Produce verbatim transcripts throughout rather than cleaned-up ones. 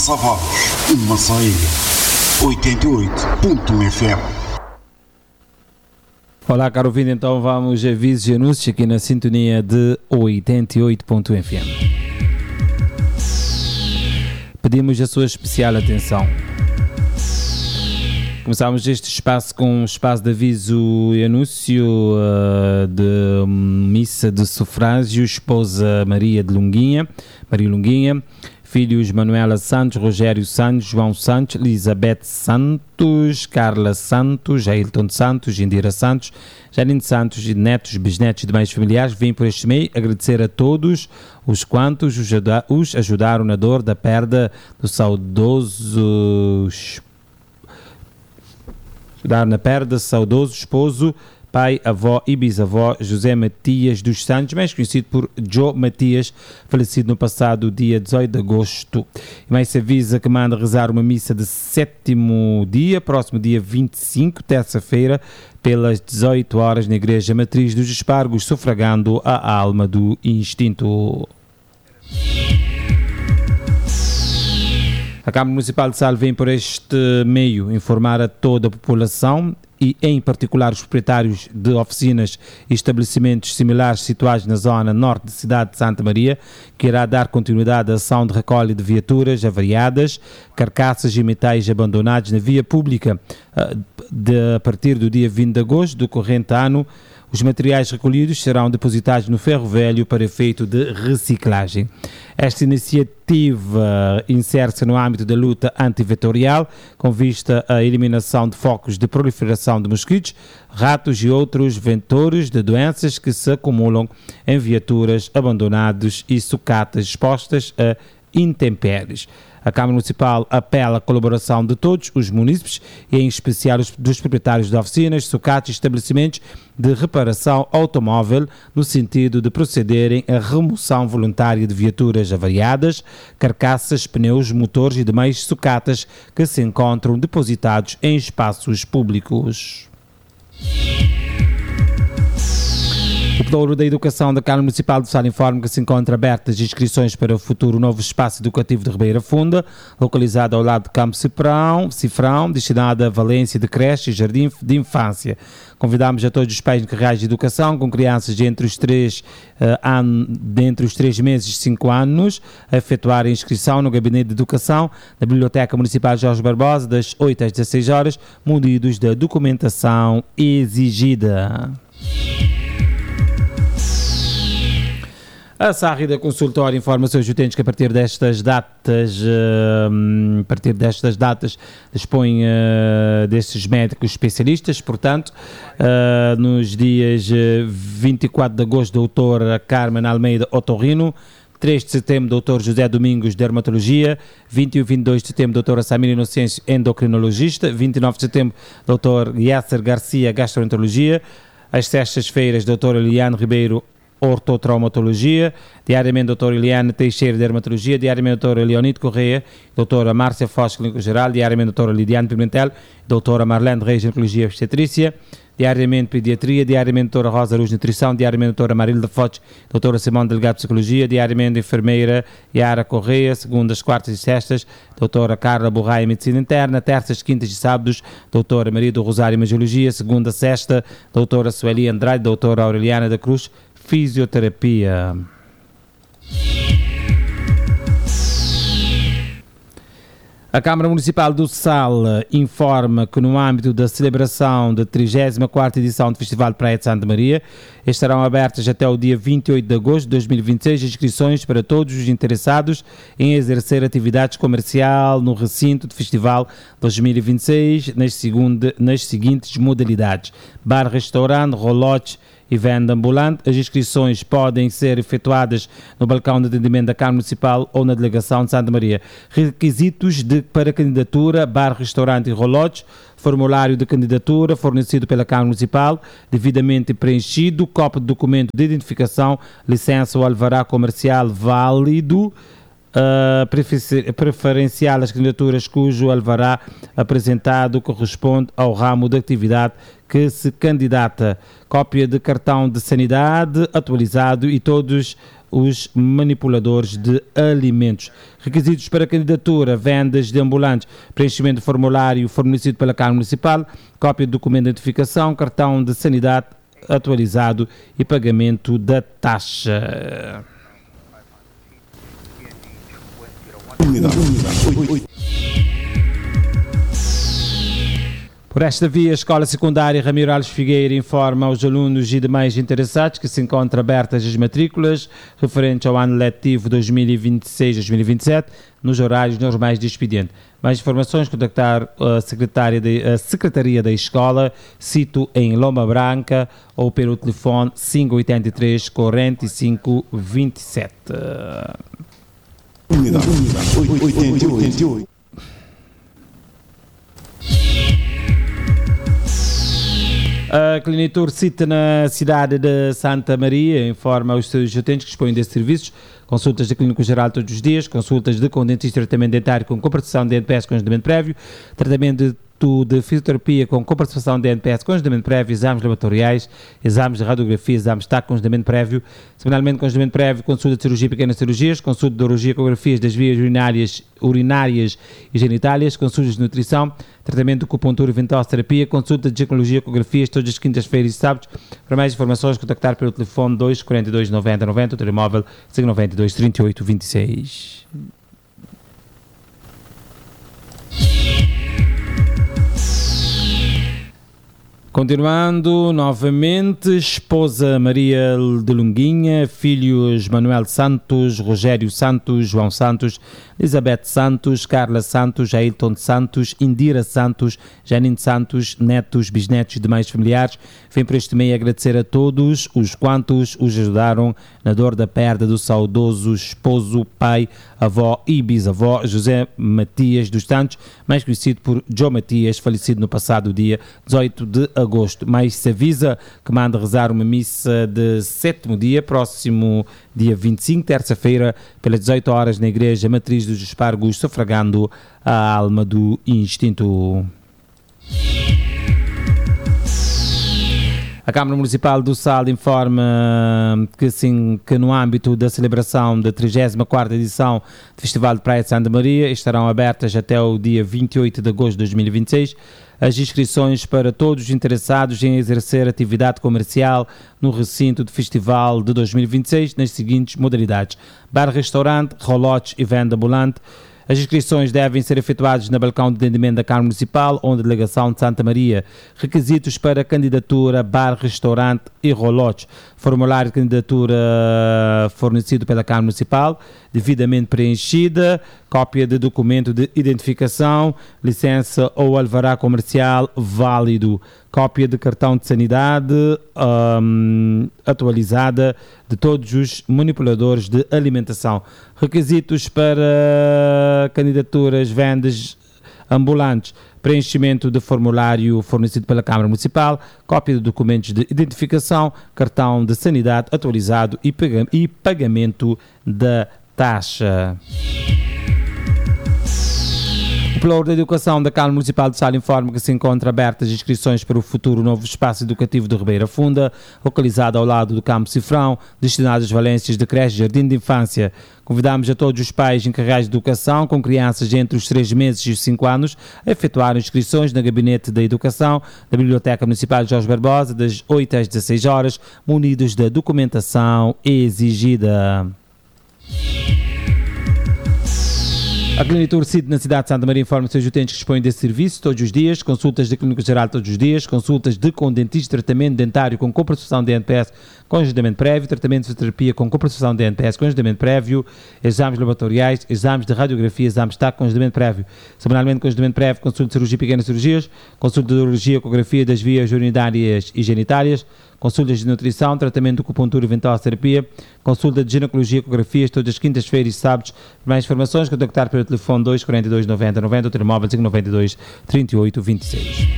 nossa voz, uma só ilha. oitenta e oito ponto um F M. Olá, caro ouvinte, então vamos a avisos e anúncios aqui na sintonia de oitenta e oito ponto um F M. Pedimos a sua especial atenção. Começámos este espaço com um espaço de aviso e anúncio uh, de missa de sufrágio, esposa Maria de Lunguinha, Maria Lunguinha, filhos Manuela Santos, Rogério Santos, João Santos, Elizabeth Santos, Carla Santos, Ailton Santos, Indira Santos, Janine Santos, e netos, bisnetos e demais familiares. Vim por este meio agradecer a todos os quantos os, os ajudaram na dor da perda do saudoso ajudaram na perda do saudoso esposo, pai, avó e bisavó José Matias dos Santos, mais conhecido por Joe Matias, falecido no passado dia dezoito de agosto. E mais se avisa que manda rezar uma missa de sétimo dia, próximo dia vinte e cinco, terça-feira, pelas dezoito horas na Igreja Matriz dos Espargos, sufragando a alma do instinto. A Câmara Municipal de Sal vem por este meio informar a toda a população e, em particular, os proprietários de oficinas e estabelecimentos similares situados na zona norte da cidade de Santa Maria, que irá dar continuidade à ação de recolha de viaturas avariadas, carcaças e metais abandonados na via pública de, a partir do dia vinte de agosto do corrente ano. Os materiais recolhidos serão depositados no ferro velho para efeito de reciclagem. Esta iniciativa insere-se no âmbito da luta antivetorial, com vista à eliminação de focos de proliferação de mosquitos, ratos e outros vetores de doenças que se acumulam em viaturas abandonadas e sucatas expostas a intempéries. A Câmara Municipal apela à colaboração de todos os munícipes e em especial os, dos proprietários de oficinas, sucatas e estabelecimentos de reparação automóvel no sentido de procederem à remoção voluntária de viaturas avariadas, carcaças, pneus, motores e demais sucatas que se encontram depositados em espaços públicos. O Pelouro da Educação da Câmara Municipal de Sal informa que se encontram abertas inscrições para o futuro novo espaço educativo de Ribeira Funda, localizado ao lado do Campo Cifrão, Cifrão destinado à valência de creche e jardim de infância. Convidamos a todos os pais encarregados de educação com crianças de entre os três, uh, an, de entre os três meses e cinco anos a efetuar a inscrição no Gabinete de Educação da Biblioteca Municipal Jorge Barbosa das oito às dezasseis horas, munidos da documentação exigida. A Sárrida Consultório informa seus utentes que a partir destas datas, uh, a partir destas datas dispõe uh, destes médicos especialistas, portanto, uh, nos dias vinte e quatro de agosto, doutora Carmen Almeida, otorrino, três de setembro, doutor José Domingos, dermatologia, vinte e um e vinte e dois de setembro, doutora Samira Inocêncio, endocrinologista, vinte e nove de setembro, doutor Yasser Garcia, gastroenterologia, às sextas-feiras, doutora Liliane Ribeiro, ortotraumatologia, diariamente doutora Eliane Teixeira, dermatologia, diariamente doutora Leonide Correia, doutora Márcia Foz, clínico geral, diariamente doutora Lidiane Pimentel, doutora Marlene Reis, ginecologia e obstetrícia, diariamente pediatria, diariamente doutora Rosa Luz, nutrição, diariamente doutora Marilda Foch, doutora Simone Delgado, psicologia, diariamente enfermeira Yara Correia, segundas, quartas e sextas, doutora Carla Borraia, medicina interna, terças, quintas e sábados, doutora Maria do Rosário, magiologia, segunda, sexta, doutora Sueli Andrade, doutora Aureliana da Cruz, fisioterapia. A Câmara Municipal do Sal informa que no âmbito da celebração da trigésima quarta edição do Festival de Praia de Santa Maria estarão abertas até o dia vinte e oito de agosto de dois mil e vinte e seis inscrições para todos os interessados em exercer atividades comercial no recinto do Festival dois mil e vinte e seis nas, segunda, nas seguintes modalidades: bar, restaurante, rolotes e venda ambulante. As inscrições podem ser efetuadas no balcão de atendimento da Câmara Municipal ou na Delegação de Santa Maria. Requisitos de, para candidatura: bar, restaurante e rolotes, formulário de candidatura fornecido pela Câmara Municipal, devidamente preenchido, cópia de documento de identificação, licença ou alvará comercial válido, Uh, preferencial as candidaturas cujo alvará apresentado corresponde ao ramo de atividade que se candidata, cópia de cartão de sanidade atualizado e todos os manipuladores de alimentos. Requisitos para candidatura: vendas de ambulantes, preenchimento de formulário fornecido pela Câmara Municipal, cópia de documento de identificação, cartão de sanidade atualizado e pagamento da taxa. Por esta via, a Escola Secundária Ramiro Alves Figueira informa aos alunos e demais interessados que se encontram abertas as matrículas referentes ao ano letivo dois mil e vinte e seis dois mil e vinte e sete nos horários normais de expediente. Mais informações, contactar a, secretária de, a Secretaria da Escola, cito em Loma Branca, ou pelo telefone cinco oito três, quarenta e cinco, vinte e sete. Unidade oitenta e oito. A Clinitur cita na cidade de Santa Maria informa aos seus utentes que dispõem desses serviços: consultas de clínico geral todos os dias, consultas de com dentista, tratamento dentário com comparticipação de N P S com agendamento prévio, tratamento de de fisioterapia com comparticipação de N P S com agendamento prévio, exames laboratoriais, exames de radiografia, exames de taco com agendamento prévio, semanalmente com agendamento prévio, consulta de cirurgia e pequenas cirurgias, consulta de urologia, ecografias das vias urinárias, urinárias e genitálias, consultas de nutrição, tratamento de acupuntura e ventosa-terapia, consulta de ginecologia, ecografias todas as quintas-feiras e sábados. Para mais informações, contactar pelo telefone dois quarenta e dois, noventa, noventa, o telemóvel cinco nove dois, trinta e oito, vinte e seis. Continuando, novamente, esposa Maria de Lunguinha, filhos Manuel Santos, Rogério Santos, João Santos, Elizabeth Santos, Carla Santos, Ailton Santos, Indira Santos, Janine Santos, netos, bisnetos e demais familiares. Vem por este meio agradecer a todos os quantos os ajudaram na dor da perda do saudoso esposo, pai, avó e bisavó José Matias dos Santos, mais conhecido por Joe Matias, falecido no passado dia dezoito de agosto. Mais se avisa que manda rezar uma missa de sétimo dia, próximo dia vinte e cinco, terça-feira, pelas dezoito horas, na Igreja Matriz dos Espargos, sufragando a alma do instinto. A Câmara Municipal do Sal informa que, sim, que no âmbito da celebração da trigésima quarta edição do Festival de Praia de Santa Maria estarão abertas até o dia vinte e oito de agosto de dois mil e vinte e seis as inscrições para todos os interessados em exercer atividade comercial no recinto do Festival de dois mil e vinte e seis nas seguintes modalidades: bar-restaurante, rolotes e venda ambulante. As inscrições devem ser efetuadas na balcão de atendimento da Câmara Municipal ou na delegação de Santa Maria. Requisitos para candidatura: bar, restaurante e rolotes. Formulário de candidatura fornecido pela Câmara Municipal, devidamente preenchida, cópia de documento de identificação, licença ou alvará comercial válido, cópia de cartão de sanidade um, atualizada de todos os manipuladores de alimentação. Requisitos para candidaturas: vendas ambulantes, preenchimento de formulário fornecido pela Câmara Municipal, cópia de documentos de identificação, cartão de sanidade atualizado e, pag- e pagamento da taxa. O Plano da Educação da Câmara Municipal de Sal informa que se encontra abertas inscrições para o futuro novo espaço educativo de Ribeira Funda, localizado ao lado do Campo Cifrão, destinado às valências de creche e jardim de infância. Convidamos a todos os pais encarregados de educação com crianças entre os três meses e os cinco anos a efetuar inscrições na Gabinete da Educação da Biblioteca Municipal de Jorge Barbosa, das oito às dezasseis horas, munidos da documentação exigida. A Clinitur Cid na cidade de Santa Maria informa seus utentes que dispõem desse serviço todos os dias: consultas de clínico geral todos os dias, consultas de com dentista, tratamento dentário com compensação de N P S com agendamento prévio, tratamento de fisioterapia com compensação de N P S com agendamento prévio, exames laboratoriais, exames de radiografia, exames de taco com agendamento prévio, semanalmente com agendamento prévio, consulta de cirurgia e pequenas cirurgias, consulta de urologia, ecografia das vias urinárias e genitálias, consultas de nutrição, tratamento de acupuntura e ventosa-terapia, consulta de ginecologia, ecografias todas as quintas-feiras e sábados. Para mais informações, contactar pelo telefone dois quarenta e dois, noventa, noventa, o telemóvel cinco nove dois, trinta e oito, vinte e seis.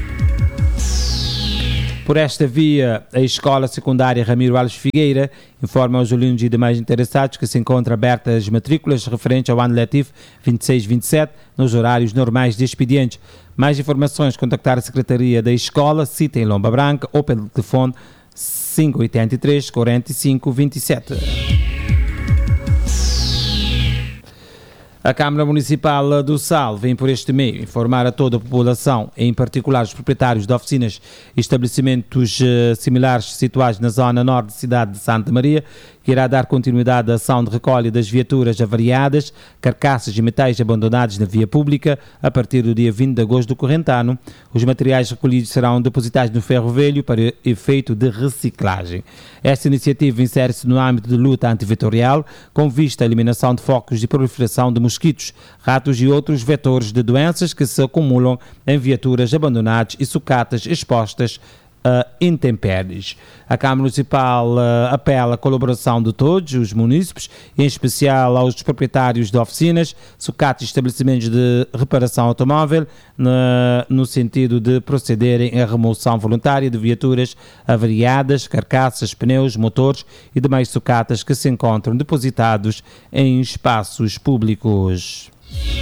Por esta via, a Escola Secundária Ramiro Alves Figueira informa aos alunos e demais interessados que se encontram abertas as matrículas referentes ao ano letivo vinte e seis vinte e sete nos horários normais de expedientes. Mais informações, contactar a Secretaria da Escola, cita em Lomba Branca, ou pelo telefone cinco oito três, quarenta e cinco, vinte e sete. A Câmara Municipal do Sal vem por este meio informar a toda a população, em particular os proprietários de oficinas e estabelecimentos uh, similares situados na zona norte da cidade de Santa Maria, que irá dar continuidade à ação de recolha das viaturas avariadas, carcaças e metais abandonados na via pública a partir do dia vinte de agosto do corrente ano. Os materiais recolhidos serão depositados no ferro velho para efeito de reciclagem. Esta iniciativa insere-se no âmbito de luta antivetorial, com vista à eliminação de focos de proliferação de mosquitos, ratos e outros vetores de doenças que se acumulam em viaturas abandonadas e sucatas expostas a intempéries. A Câmara Municipal uh, apela à colaboração de todos os munícipes, em especial aos proprietários de oficinas, sucatas e estabelecimentos de reparação automóvel, na, no sentido de procederem à remoção voluntária de viaturas avariadas, carcaças, pneus, motores e demais sucatas que se encontram depositados em espaços públicos.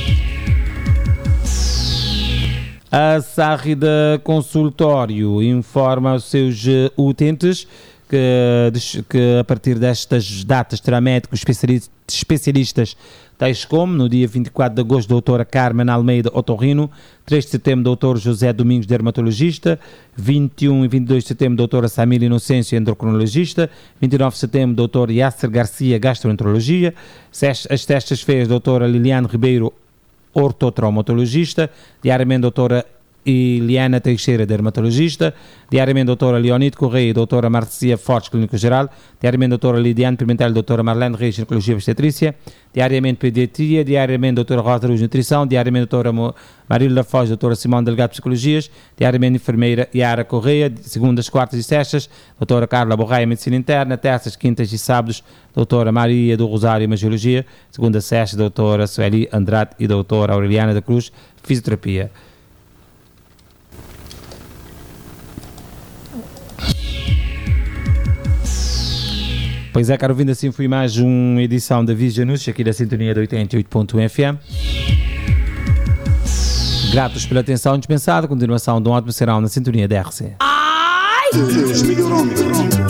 A Sárrida Consultório informa aos seus uh, utentes que, que a partir destas datas terá médicos especialistas, especialistas tais como, no dia vinte e quatro de agosto, doutora Carmen Almeida Otorrino, três de setembro, doutor José Domingos, dermatologista, vinte e um e vinte e dois de setembro, doutora Samira Inocêncio, endocrinologista, vinte e nove de setembro, doutor Yasser Garcia, gastroenterologia, as sextas-feiras, doutora Liliane Ribeiro, ortotraumatologista, diariamente doutora Eliana Teixeira, dermatologista, diariamente doutora Leonide Correia e doutora Marcia Fortes, clínico-geral, diariamente doutora Lidiane Pimentel, doutora Marlene Reis, ginecologia e obstetrícia, diariamente pediatria, diariamente doutora Rosa Luz, nutrição, diariamente doutora Marília Foz, doutora Simão Delgado, psicologias, diariamente enfermeira Yara Correia, segundas, quartas e sextas, doutora Carla Borraia, medicina interna, terças, quintas e sábados, doutora Maria do Rosário, imagiologia, segunda, sexta, doutora Sueli Andrade e doutora Aureliana da Cruz, fisioterapia. Pois é, caro vindo, assim foi mais uma edição da Vision News, aqui da sintonia de oitenta e oito ponto um F M. Gratos pela atenção dispensada, continuação de um ótimo serão na sintonia da R C. Ai!